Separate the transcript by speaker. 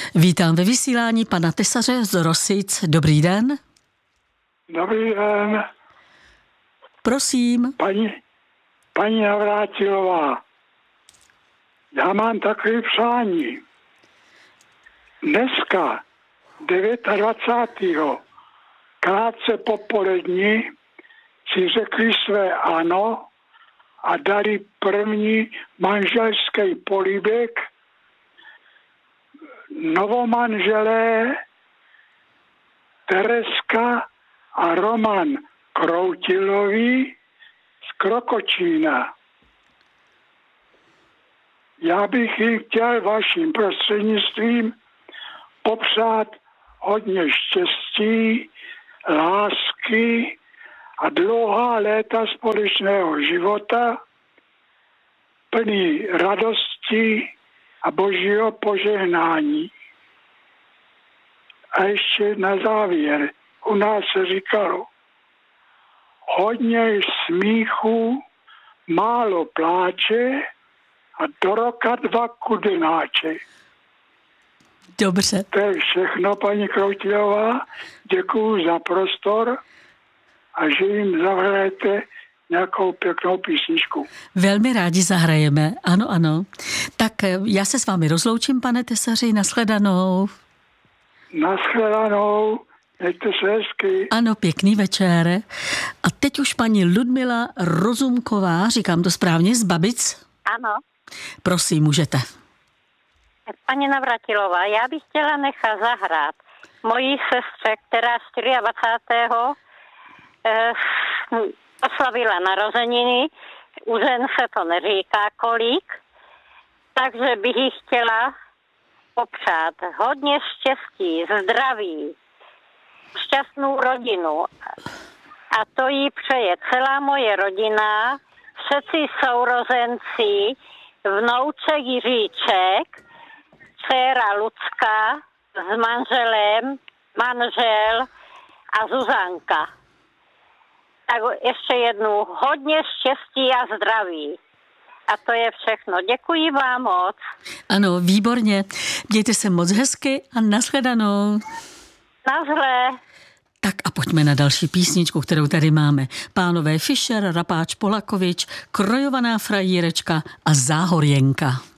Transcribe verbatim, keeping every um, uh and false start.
Speaker 1: Vítám ve vysílání pana Tesaře z Rosic. Dobrý den.
Speaker 2: Dobrý den.
Speaker 1: Prosím.
Speaker 2: Paní, paní Navrátilová, já mám takové přání. Dneska, dvacátého devátého krátce popolední, si řekli své ano a dali první manželský polibek novomanželé Tereska a Roman Kroutilovi z Krokočína. Já bych jim chtěl vaším prostřednictvím popřát hodně štěstí, lásky a dlouhá léta společného života, plný radosti a božího požehnání. A ještě na závěr, u nás se říkalo, hodně smíchu, málo pláče a do roka dva kudenáče.
Speaker 1: Dobře.
Speaker 2: To je všechno, paní Kroutilová. Děkuju za prostor a že jim zahrajete nějakou pěknou písničku.
Speaker 1: Velmi rádi zahrajeme, ano, ano. Tak já se s vámi rozloučím, pane Tesaři, nashledanou.
Speaker 2: Nashledanou, mějte se hezky.
Speaker 1: Ano, pěkný večer. A teď už paní Ludmila Rozumková, říkám to správně, z Babic?
Speaker 3: Ano.
Speaker 1: Prosím, můžete.
Speaker 3: Paní Navratilová, já bych chtěla nechat zahrát mojí sestře, která dvacátého čtvrtého Eh, oslavila narozeniny, u žen se to neříká kolik, takže bych jí chtěla popřát hodně štěstí, zdraví, šťastnou rodinu. A to jí přeje celá moje rodina, všetci sourozenci, vnouček Jiříček, dcera Lucka s manželem, manžel a Zuzanka. Tak ještě jednou hodně štěstí a zdraví. A to je všechno. Děkuji vám moc.
Speaker 1: Ano, výborně. Mějte se moc hezky a nashledanou.
Speaker 3: Nazhle.
Speaker 1: Tak a pojďme na další písničku, kterou tady máme. Pánové Fischer, Rapáč Polakovič, Krojovaná frajírečka a Záhorjenka.